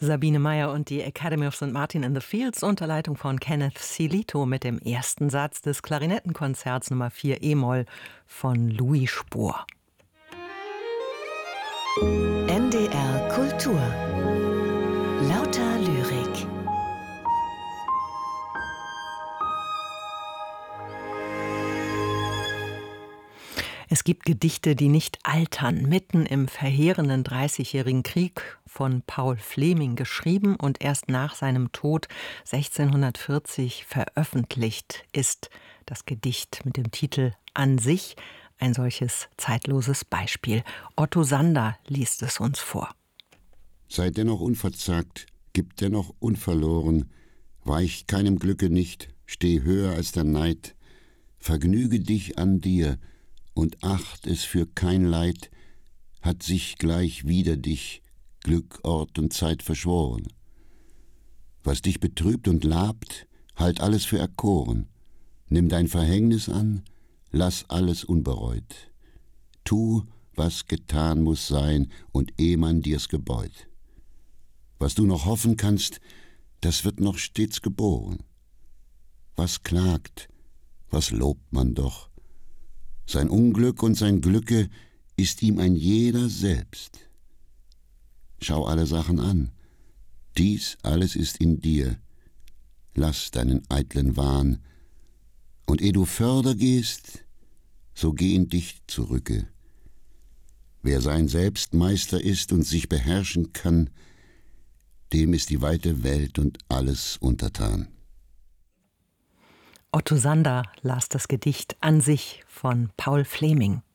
Sabine Meyer und die Academy of St. Martin in the Fields unter Leitung von Kenneth Silito mit dem ersten Satz des Klarinettenkonzerts Nummer 4 e-Moll von Louis Spohr. NDR Kultur. Lauter Lyrik. Es gibt Gedichte, die nicht altern. Mitten im verheerenden Dreißigjährigen Krieg von Paul Fleming geschrieben und erst nach seinem Tod 1640 veröffentlicht ist das Gedicht mit dem Titel An sich, ein solches zeitloses Beispiel. Otto Sander liest es uns vor. Sei dennoch unverzagt, gib dennoch unverloren, weich keinem Glücke nicht, steh höher als der Neid, vergnüge dich an dir, und acht es für kein Leid, hat sich gleich wider dich Glück, Ort und Zeit verschworen. Was dich betrübt und labt, halt alles für erkoren. Nimm dein Verhängnis an, lass alles unbereut. Tu, was getan muss sein, und eh man dir's gebeut. Was du noch hoffen kannst, das wird noch stets geboren. Was klagt, was lobt man doch? Sein Unglück und sein Glücke ist ihm ein jeder selbst. Schau alle Sachen an, dies alles ist in dir. Lass deinen eitlen Wahn, und eh du förder gehst, so geh in dich zurücke. Wer sein Selbst Meister ist und sich beherrschen kann, dem ist die weite Welt und alles untertan. Otto Sander las das Gedicht An sich von Paul Fleming.